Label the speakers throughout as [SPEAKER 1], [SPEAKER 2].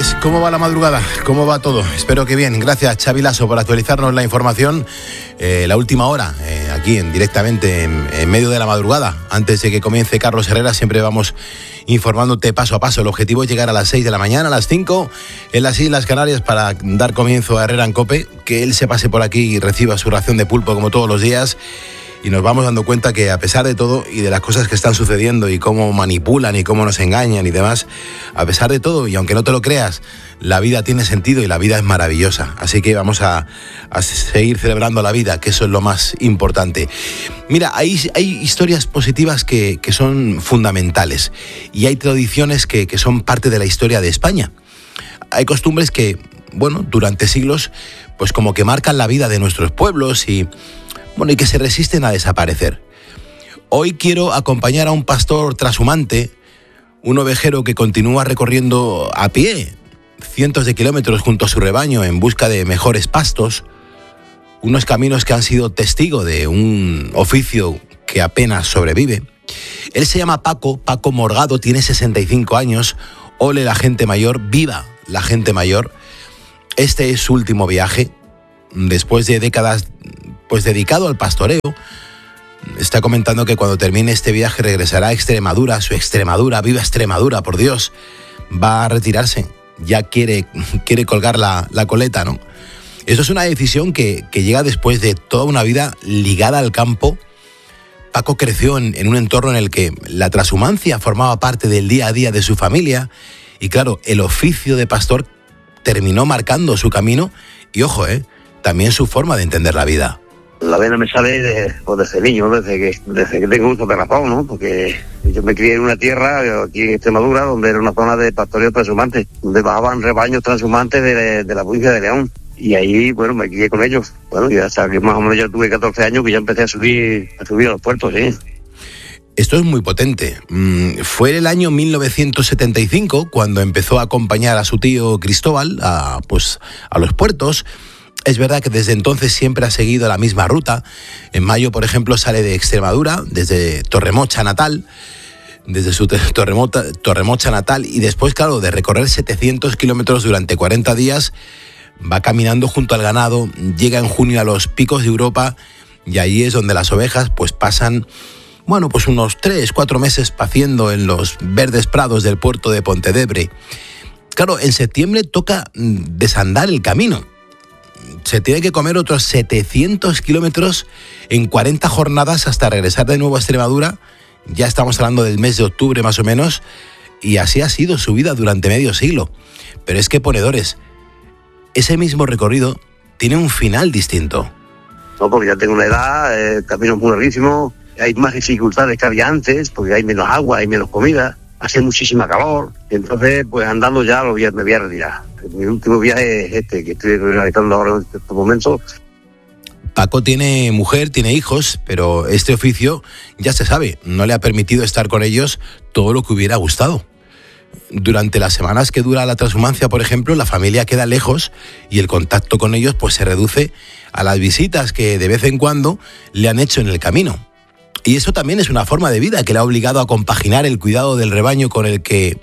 [SPEAKER 1] tardes, ¿cómo va la madrugada? ¿Cómo va todo? Espero que bien. Gracias, Xavi Lasso, por actualizarnos la información. La última hora, aquí directamente en medio de la madrugada. Antes de que comience Carlos Herrera, siempre vamos informándote paso a paso. El objetivo es llegar a las 6 de la mañana, a las 5, en las Islas Canarias, para dar comienzo a Herrera en COPE, que él se pase por aquí y reciba su ración de pulpo como todos los días. Y nos vamos dando cuenta que, a pesar de todo y de las cosas que están sucediendo y cómo manipulan y cómo nos engañan y demás, a pesar de todo, y aunque no te lo creas, la vida tiene sentido y la vida es maravillosa. Así que vamos a seguir celebrando la vida, que eso es lo más importante. Mira, hay historias positivas que son fundamentales, y hay tradiciones que son parte de la historia de España. Hay costumbres que, bueno, durante siglos, pues como que marcan la vida de nuestros pueblos y que se resisten a desaparecer. Hoy quiero acompañar a un pastor trashumante, un ovejero que continúa recorriendo a pie cientos de kilómetros junto a su rebaño en busca de mejores pastos, unos caminos que han sido testigo de un oficio que apenas sobrevive. Él se llama Paco Morgado, tiene 65 años. Ole la gente mayor, viva la gente mayor. Este es su último viaje, después de décadas pues dedicado al pastoreo. Está comentando que cuando termine este viaje regresará a Extremadura, su Extremadura, viva Extremadura, por Dios. Va a retirarse, ya quiere colgar la coleta, ¿no? Eso es una decisión que llega después de toda una vida ligada al campo. Paco creció en un entorno en el que la trashumancia formaba parte del día a día de su familia, y claro, el oficio de pastor terminó marcando su camino y, ojo, también su forma de entender la vida.
[SPEAKER 2] La vena me sale desde niño, desde que tengo uso de razón, ¿no? Porque yo me crié en una tierra, aquí en Extremadura, donde era una zona de pastoreo transhumante, donde bajaban rebaños transhumantes de la provincia de León. Y ahí, bueno, me crié con ellos. Bueno, y hasta que más o menos yo tuve 14 años, que ya empecé a subir a los puertos, ¿sí?
[SPEAKER 1] Esto es muy potente. Fue el año 1975 cuando empezó a acompañar a su tío Cristóbal a los puertos. Es verdad que desde entonces siempre ha seguido la misma ruta. En mayo, por ejemplo, sale de Extremadura, desde Torremocha natal, desde su Torremocha natal, y después, claro, de recorrer 700 kilómetros durante 40 días, va caminando junto al ganado, llega en junio a los picos de Europa, y ahí es donde las ovejas pues pasan, pues unos 3-4 meses paciendo en los verdes prados del puerto de Pontevedra. Claro, en septiembre toca desandar el camino. Se tiene que comer otros 700 kilómetros en 40 jornadas hasta regresar de nuevo a Extremadura. Ya estamos hablando del mes de octubre más o menos, y así ha sido su vida durante medio siglo. Pero es que, ponedores, ese mismo recorrido tiene un final distinto.
[SPEAKER 2] No, porque ya tengo una edad, el camino es muy larguísimo, hay más dificultades que había antes, porque hay menos agua, hay menos comida, hace muchísima calor, entonces pues andando ya me voy a retirar. Mi último viaje es este, que estoy realizando ahora en estos momentos.
[SPEAKER 1] Paco tiene mujer, tiene hijos, pero este oficio, ya se sabe, no le ha permitido estar con ellos todo lo que hubiera gustado. Durante las semanas que dura la transhumancia, por ejemplo, la familia queda lejos y el contacto con ellos pues se reduce a las visitas que de vez en cuando le han hecho en el camino. Y eso también es una forma de vida que le ha obligado a compaginar el cuidado del rebaño con el que,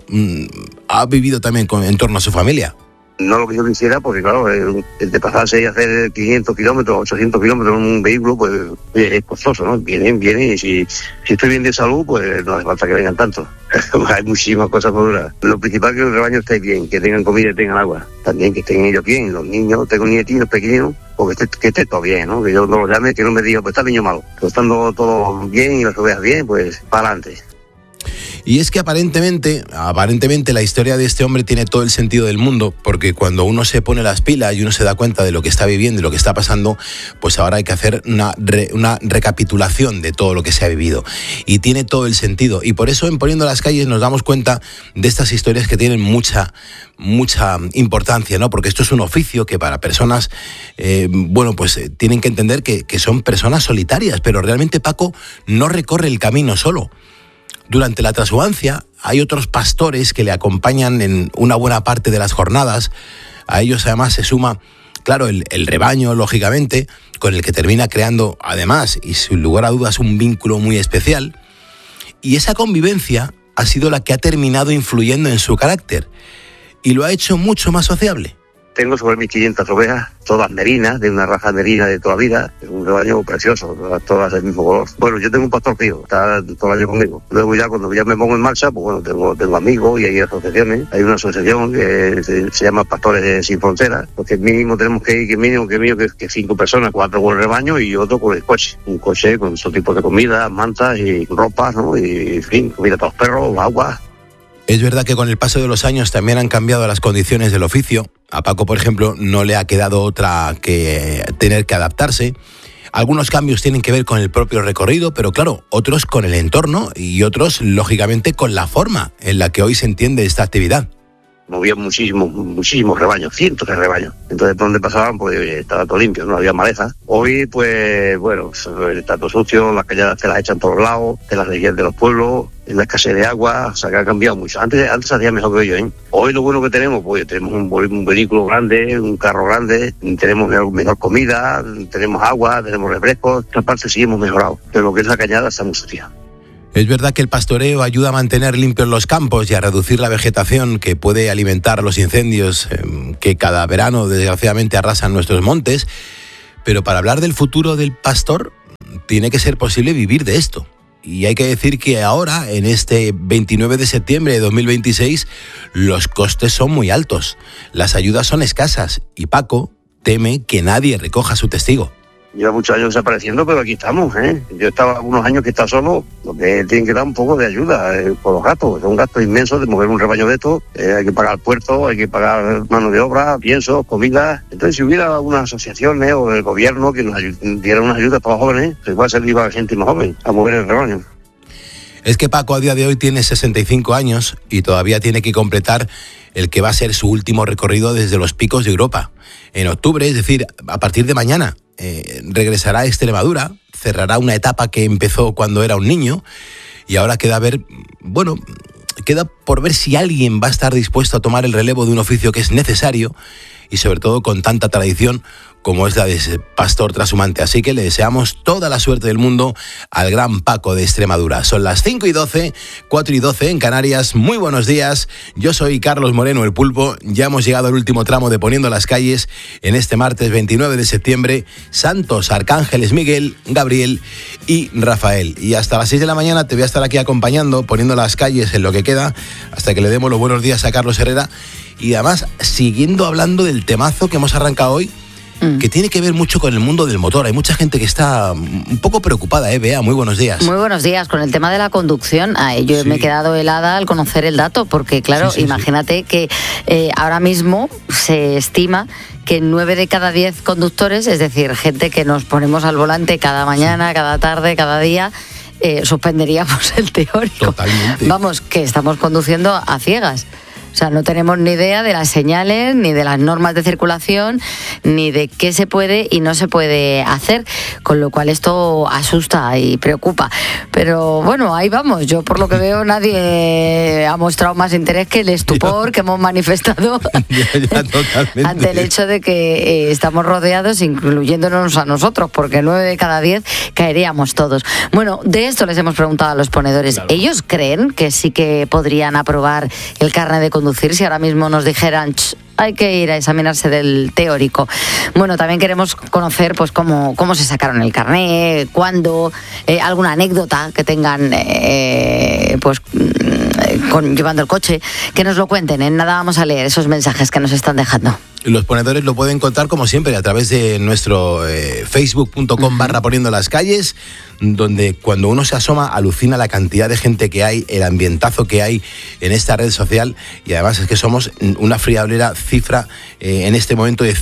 [SPEAKER 1] ha vivido también en torno a su familia.
[SPEAKER 2] No lo que yo quisiera, porque claro, el de pasarse y hacer 500 kilómetros, 800 kilómetros en un vehículo, pues es costoso, ¿no? Vienen, y si estoy bien de salud, pues no hace falta que vengan tanto. Hay muchísimas cosas por durar. Lo principal es que el rebaño esté bien, que tengan comida y tengan agua. También que estén ellos bien, los niños, tengo nietinos pequeños, porque que esté todo bien, ¿no? Que yo no lo llame, que no me diga, pues está el niño malo. Pero estando todo bien y las ovejas bien, pues para adelante.
[SPEAKER 1] Y es que aparentemente la historia de este hombre tiene todo el sentido del mundo, porque cuando uno se pone las pilas y uno se da cuenta de lo que está viviendo y lo que está pasando, pues ahora hay que hacer una recapitulación de todo lo que se ha vivido. Y tiene todo el sentido. Y por eso en Poniendo las Calles nos damos cuenta de estas historias que tienen mucha importancia, ¿no? Porque esto es un oficio que para personas, tienen que entender que son personas solitarias, pero realmente Paco no recorre el camino solo. Durante la transhumancia hay otros pastores que le acompañan en una buena parte de las jornadas. A ellos además se suma, claro, el rebaño, lógicamente, con el que termina creando, además, y sin lugar a dudas, un vínculo muy especial. Y esa convivencia ha sido la que ha terminado influyendo en su carácter. y lo ha hecho mucho más sociable.
[SPEAKER 2] Tengo sobre 1.500 ovejas, todas merinas, de una raza merina de toda vida, es un rebaño precioso, todas del mismo color. Bueno, yo tengo un pastor tío, está todo el año conmigo. Luego ya cuando ya me pongo en marcha, pues bueno, tengo amigos y hay asociaciones. Hay una asociación que se llama Pastores Sin Fronteras, porque mínimo tenemos que ir, que 5 personas, 4 con el rebaño y otro con el coche. Un coche con todo tipo de comida, mantas y ropas, ¿no? Y en fin, comida para los perros, agua.
[SPEAKER 1] Es verdad que con el paso de los años también han cambiado las condiciones del oficio. A Paco, por ejemplo, no le ha quedado otra que tener que adaptarse. Algunos cambios tienen que ver con el propio recorrido, pero claro, otros con el entorno y otros, lógicamente, con la forma en la que hoy se entiende esta actividad.
[SPEAKER 2] Movía muchísimos rebaños, cientos de rebaños. Entonces, por donde pasaban, pues estaba todo limpio, no había maleza. Hoy, pues, bueno, está todo sucio, las calladas te las echan por los lados, te las reguían de los pueblos, la escasez de agua, o sea que ha cambiado mucho. Antes hacía mejor que yo, ¿eh? Hoy lo bueno que tenemos, pues tenemos un vehículo grande, un carro grande, tenemos mejor comida, tenemos agua, tenemos refrescos. Esta parte sí hemos mejorado, pero lo que es la cañada está muy sucia.
[SPEAKER 1] Es verdad que el pastoreo ayuda a mantener limpios los campos y a reducir la vegetación que puede alimentar los incendios que cada verano desgraciadamente arrasan nuestros montes, pero para hablar del futuro del pastor tiene que ser posible vivir de esto. Y hay que decir que ahora, en este 29 de septiembre de 2026, los costes son muy altos, las ayudas son escasas y Paco teme que nadie recoja su testigo.
[SPEAKER 2] Lleva muchos años desapareciendo, pero aquí estamos, ¿eh? Yo estaba unos años que está solo, lo que tienen que dar un poco de ayuda por los gastos. Es un gasto inmenso de mover un rebaño de estos. Hay que pagar el puerto, hay que pagar mano de obra, piensos, comida. Entonces, si hubiera algunas asociaciones o el gobierno que nos dieran unas ayudas para los jóvenes, pues igual servir a la gente más joven a mover el rebaño.
[SPEAKER 1] Es que Paco a día de hoy tiene 65 años y todavía tiene que completar el que va a ser su último recorrido desde los picos de Europa. En octubre, es decir, a partir de mañana, regresará a Extremadura, cerrará una etapa que empezó cuando era un niño y ahora queda por ver si alguien va a estar dispuesto a tomar el relevo de un oficio que es necesario y sobre todo con tanta tradición como es la de ese pastor trashumante. Así que le deseamos toda la suerte del mundo al gran Paco de Extremadura. Son las 5:12, 4:12 en Canarias. Muy buenos días. Yo soy Carlos Moreno, el Pulpo. Ya hemos llegado al último tramo de Poniendo las Calles en este martes 29 de septiembre. Santos, arcángeles Miguel, Gabriel y Rafael. Y hasta las 6 de la mañana te voy a estar aquí acompañando, poniendo las calles en lo que queda, hasta que le demos los buenos días a Carlos Herrera. Y además, siguiendo hablando del temazo que hemos arrancado hoy, que tiene que ver mucho con el mundo del motor. Hay mucha gente que está un poco preocupada, Bea, muy buenos días. Muy buenos días. Con el tema de la conducción, yo me he quedado helada al conocer el dato, porque claro, imagínate que ahora mismo se estima que 9 de cada 10 conductores, es decir, gente que nos ponemos al volante cada mañana, cada tarde, cada día, suspenderíamos el teórico. Totalmente. Vamos, que estamos conduciendo a ciegas. O sea, no tenemos ni idea de las señales, ni de las normas de circulación, ni de qué se puede y no se puede hacer, con lo cual esto asusta y preocupa. Pero bueno, ahí vamos. Yo, por lo que veo, nadie ha mostrado más interés que el estupor que hemos manifestado ante el hecho de que estamos rodeados, incluyéndonos a nosotros, porque 9 de cada 10 caeríamos todos. Bueno, de esto les hemos preguntado a los ponedores. Claro. ¿Ellos creen que sí que podrían aprobar el carnet de conducir si ahora mismo nos dijeran hay que ir a examinarse del teórico? Bueno, también queremos conocer pues cómo se sacaron el carnet, cuándo, alguna anécdota que tengan llevando el coche, que nos lo cuenten. En nada vamos a leer esos mensajes que nos están dejando. Los ponedores lo pueden contar como siempre a través de nuestro facebook.com/poniendo las calles, donde cuando uno se asoma alucina la cantidad de gente que hay, el ambientazo que hay en esta red social, y además es que somos una friolera cifra en este momento de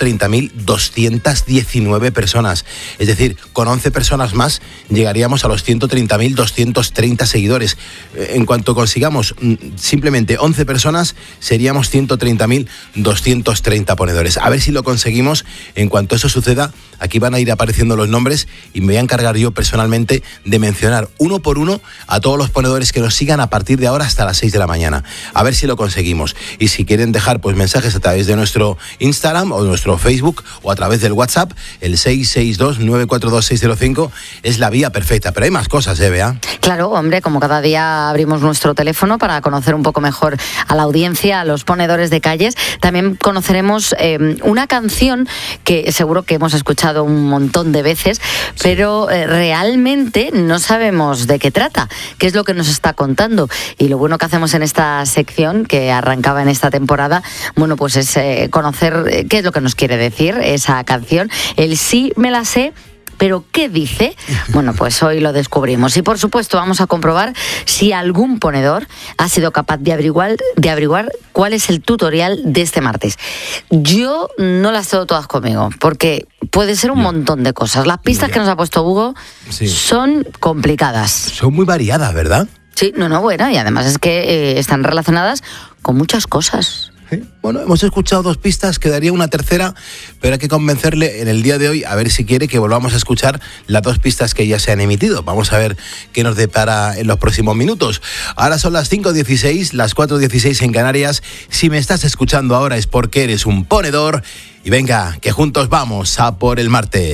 [SPEAKER 1] 130.219 personas. Es decir, con 11 personas más llegaríamos a los 130.230 seguidores. En cuanto consigamos simplemente 11 personas, seríamos 130.230. 30 ponedores. A ver si lo conseguimos. En cuanto eso suceda, aquí van a ir apareciendo los nombres y me voy a encargar yo personalmente de mencionar uno por uno a todos los ponedores que nos sigan a partir de ahora hasta las 6 de la mañana. A ver si lo conseguimos. Y si quieren dejar pues mensajes a través de nuestro Instagram o nuestro Facebook o a través del WhatsApp, el 662-942-605 es la vía perfecta. Pero hay más cosas, Bea.
[SPEAKER 3] Claro, hombre, como cada día abrimos nuestro teléfono para conocer un poco mejor a la audiencia, a los ponedores de calles. También conoceremos una canción que seguro que hemos escuchado un montón de veces, pero realmente no sabemos de qué trata, qué es lo que nos está contando. Y lo bueno que hacemos en esta sección, que arrancaba en esta temporada, bueno, pues es conocer qué es lo que nos quiere decir esa canción. El sí me la sé, ¿pero qué dice? Bueno, pues hoy lo descubrimos. Y por supuesto vamos a comprobar si algún ponedor ha sido capaz de averiguar cuál es el tutorial de este martes. Yo no las tengo todas conmigo, porque puede ser un montón de cosas. Las pistas que nos ha puesto Hugo son complicadas.
[SPEAKER 1] Son muy variadas, ¿verdad?
[SPEAKER 3] Sí, bueno, y además es que están relacionadas con muchas cosas.
[SPEAKER 1] ¿Sí? Bueno, hemos escuchado 2 pistas, quedaría una tercera, pero hay que convencerle en el día de hoy a ver si quiere que volvamos a escuchar las 2 pistas que ya se han emitido. Vamos a ver qué nos depara en los próximos minutos. Ahora son las 5:16, las 4:16 en Canarias. Si me estás escuchando ahora es porque eres un ponedor. Y venga, que juntos vamos a por el martes.